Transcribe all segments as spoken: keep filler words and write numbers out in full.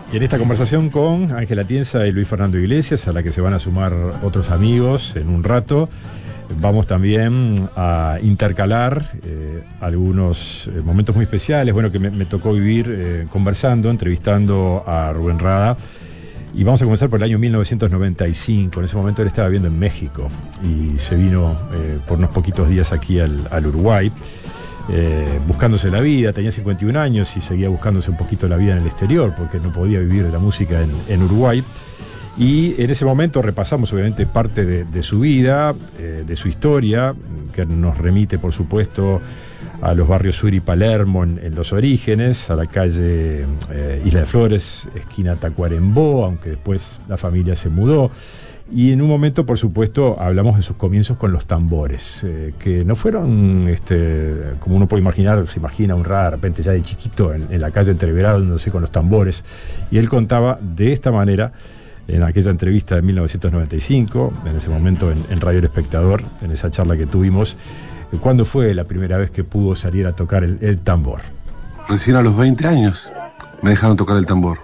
Y en esta conversación con Ángela Atienza y Luis Fernando Iglesias, a la que se van a sumar otros amigos en un rato, vamos también a intercalar eh, algunos eh, momentos muy especiales, bueno, que me, me tocó vivir eh, conversando, entrevistando a Rubén Rada. Y vamos a comenzar por el año mil novecientos noventa y cinco. En ese momento él estaba viviendo en México y se vino eh, por unos poquitos días aquí al, al Uruguay, eh, buscándose la vida. Tenía cincuenta y un años y seguía buscándose un poquito la vida en el exterior porque no podía vivir de la música en, en Uruguay. Y en ese momento repasamos obviamente parte de, de su vida, eh, de su historia, que nos remite por supuesto a los barrios Sur y Palermo en, en los orígenes, a la calle eh, Isla de Flores, esquina Tacuarembó, aunque después la familia se mudó. Y en un momento, por supuesto, hablamos de sus comienzos con los tambores, eh, que no fueron, este, como uno puede imaginar, se imagina un Rada de repente ya de chiquito en, en la calle Entreverado, no sé, con los tambores. Y él contaba de esta manera, en aquella entrevista de mil novecientos noventa y cinco, en ese momento en, en Radio El Espectador, en esa charla que tuvimos, ¿cuándo fue la primera vez que pudo salir a tocar el, el tambor? Recién a los veinte años me dejaron tocar el tambor.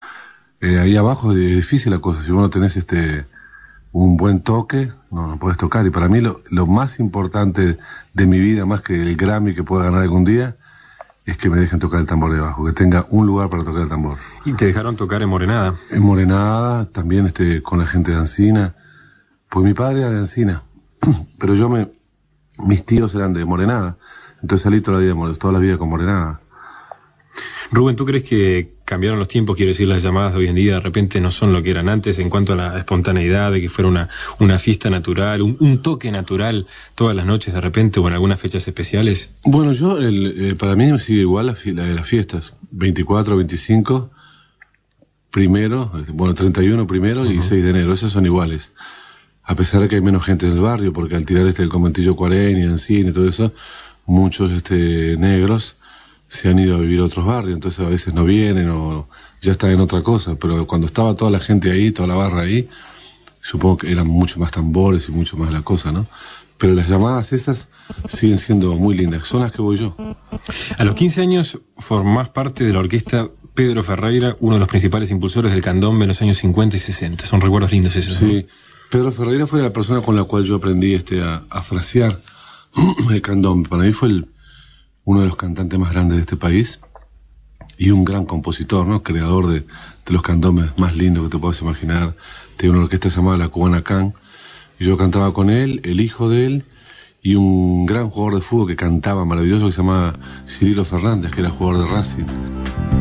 Eh, ahí abajo es difícil la cosa. Si vos no tenés este, un buen toque, no, no podés tocar. Y para mí lo, lo más importante de mi vida, más que el Grammy que pueda ganar algún día, es que me dejen tocar el tambor de abajo, que tenga un lugar para tocar el tambor. ¿Y te dejaron tocar en Morenada? En Morenada, también este, con la gente de Ancina. Pues mi padre era de Ancina, pero yo me... mis tíos eran de Morenada, entonces salí toda la vida, toda la vida con Morenada. Rubén, ¿tú crees que cambiaron los tiempos? Quiero decir, las llamadas de hoy en día de repente no son lo que eran antes en cuanto a la espontaneidad, de que fuera una, una fiesta natural, un, un toque natural todas las noches de repente o en algunas fechas especiales. Bueno, yo, el, eh, para mí me sigue igual la, la de las fiestas, veinticuatro, veinticinco, primero, bueno, treinta y uno primero uh-huh. y seis de enero, esos son iguales. A pesar de que hay menos gente en el barrio, porque al tirar este el conventillo Cuarén y Ancina y todo eso, muchos este, negros se han ido a vivir a otros barrios, entonces a veces no vienen o ya están en otra cosa, pero cuando estaba toda la gente ahí, toda la barra ahí, supongo que eran mucho más tambores y mucho más la cosa, ¿no? Pero las llamadas esas siguen siendo muy lindas, son las que voy yo. A los quince años formás parte de la orquesta Pedro Ferreira, uno de los principales impulsores del candombe en los años cincuenta y sesenta. Son recuerdos lindos esos, sí. ¿no? Pedro Ferreira fue la persona con la cual yo aprendí este, a, a frasear el candombe. Para mí fue el, uno de los cantantes más grandes de este país y un gran compositor, ¿no? Creador de, de los candombes más lindos que te puedas imaginar. Tenía una orquesta llamada La Cubana Can y yo cantaba con él, el hijo de él y un gran jugador de fútbol que cantaba maravilloso que se llamaba Cirilo Fernández, que era jugador de Racing.